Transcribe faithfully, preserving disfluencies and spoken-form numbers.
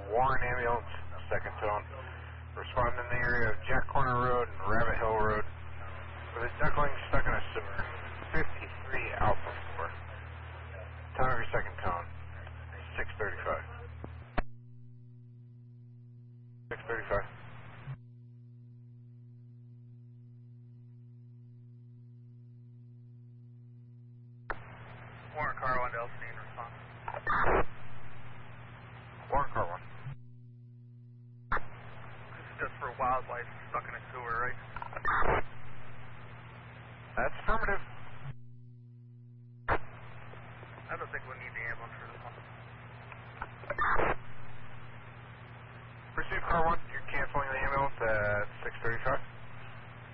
Warren Ambulance, second tone. Responding in the area of Jack Corner Road and Rabbit Hill Road with a duckling stuck in a sewer. fifty-three Alpha four. Time of your second tone, six thirty-five. six thirty-five. Warren Car one to Elstine, response. Warren Car one. This is just for wildlife stuck in a sewer, right? That's affirmative.